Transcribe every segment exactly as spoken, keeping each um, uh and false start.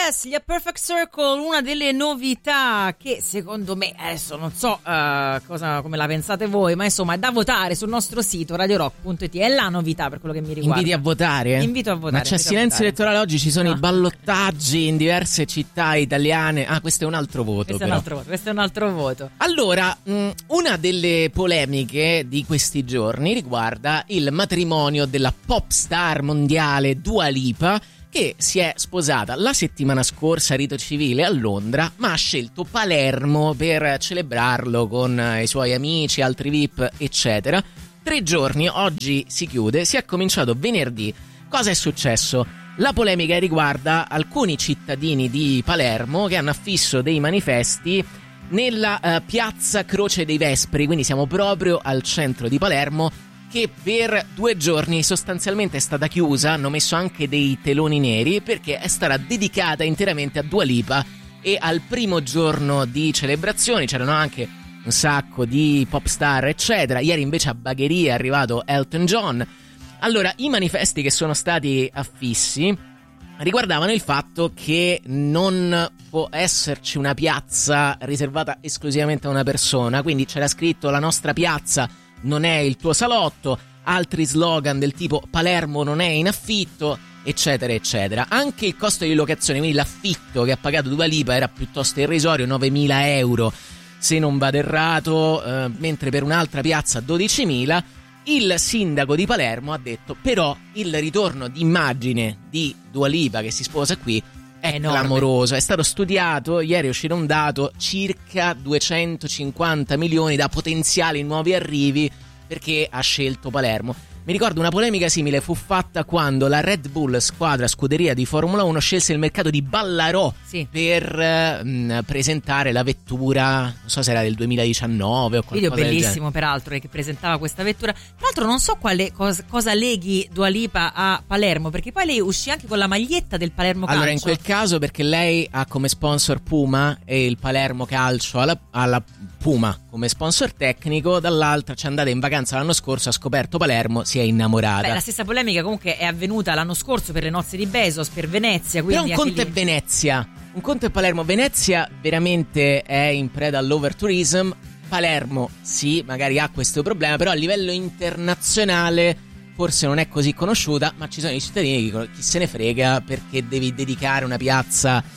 Yes, gli A Perfect Circle, una delle novità che secondo me, adesso non so uh, cosa, come la pensate voi, ma insomma è da votare sul nostro sito radio rock punto it, è la novità per quello che mi riguarda. Inviti a votare? Eh? Invito a votare. Ma c'è silenzio elettorale oggi, ci sono no. i ballottaggi in diverse città italiane. Ah, questo è un altro voto. Questo, però. È, un altro voto questo è un altro voto. Allora, mh, una delle polemiche di questi giorni riguarda il matrimonio della pop star mondiale Dua Lipa, che si è sposata la settimana scorsa a rito civile a Londra, ma ha scelto Palermo per celebrarlo con i suoi amici, altri V I P, eccetera. Tre giorni, oggi si chiude, si è cominciato venerdì. Cosa è successo? La polemica riguarda alcuni cittadini di Palermo che hanno affisso dei manifesti nella uh, piazza Croce dei Vespri, quindi siamo proprio al centro di Palermo, che per due giorni sostanzialmente è stata chiusa. Hanno messo anche dei teloni neri perché è stata dedicata interamente a Dua Lipa, e al primo giorno di celebrazioni c'erano anche un sacco di pop star eccetera. Ieri invece a Bagheria è arrivato Elton John. Allora, i manifesti che sono stati affissi riguardavano il fatto che non può esserci una piazza riservata esclusivamente a una persona, quindi c'era scritto la nostra piazza non è il tuo salotto, altri slogan del tipo Palermo non è in affitto, eccetera eccetera. Anche il costo di locazione, quindi l'affitto che ha pagato Dua Lipa, era piuttosto irrisorio, novemila euro se non vado errato, eh, mentre per un'altra piazza dodicimila. Il sindaco di Palermo ha detto però il ritorno d'immagine di Dua Lipa che si sposa qui è enorme, clamoroso, è stato studiato. Ieri è uscito un dato: circa duecentocinquanta milioni da potenziali nuovi arrivi, perché ha scelto Palermo. Mi ricordo una polemica simile fu fatta quando la Red Bull, squadra scuderia di Formula uno, scelse il mercato di Ballarò sì. per mh, presentare la vettura, non so se era del duemiladiciannove o qualcosa. Video bellissimo peraltro che presentava questa vettura. Tra l'altro non so quale cosa, cosa leghi Dua Lipa a Palermo, perché poi lei uscì anche con la maglietta del Palermo Calcio. Allora in quel caso perché lei ha come sponsor Puma e il Palermo Calcio alla, alla Puma come sponsor tecnico, dall'altra ci è andata in vacanza l'anno scorso, ha scoperto Palermo, si è innamorata. Beh, la stessa polemica comunque è avvenuta l'anno scorso per le nozze di Bezos, per Venezia. Però un conto è lì... Venezia, un conto è Palermo. Venezia veramente è in preda all'overtourism. Palermo sì, magari ha questo problema, però a livello internazionale forse non è così conosciuta, ma ci sono i cittadini che dicono chi se ne frega, perché devi dedicare una piazza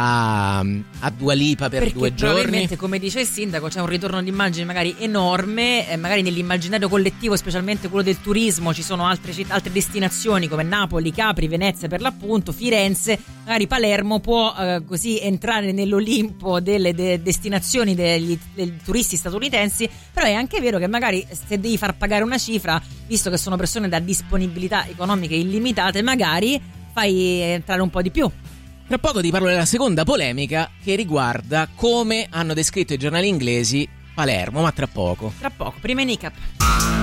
a, a Dua Lipa per perché due giorni. Probabilmente, come dice il sindaco, c'è un ritorno d'immagine magari enorme, eh, magari nell'immaginario collettivo, specialmente quello del turismo. Ci sono altre città, altre destinazioni come Napoli, Capri, Venezia per l'appunto, Firenze, magari Palermo può eh, così entrare nell'Olimpo delle de- destinazioni degli, dei turisti statunitensi. Però è anche vero che magari se devi far pagare una cifra, visto che sono persone da disponibilità economiche illimitate, magari fai entrare un po' di più. Tra poco ti parlo della seconda polemica, che riguarda come hanno descritto i giornali inglesi Palermo, ma tra poco. Tra poco, prima in I C A P.